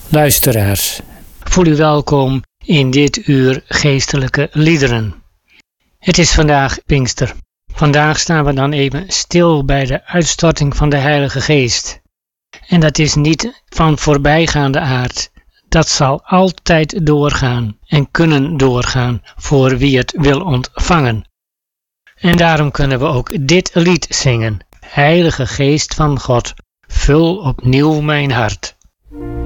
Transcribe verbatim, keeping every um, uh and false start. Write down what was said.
Luisteraars, voel u welkom in dit uur geestelijke liederen. Het is vandaag Pinkster. Vandaag staan we dan even stil bij de uitstorting van de Heilige Geest. En dat is niet van voorbijgaande aard. Dat zal altijd doorgaan en kunnen doorgaan voor wie het wil ontvangen. En daarom kunnen we ook dit lied zingen. Heilige Geest van God, vul opnieuw mijn hart.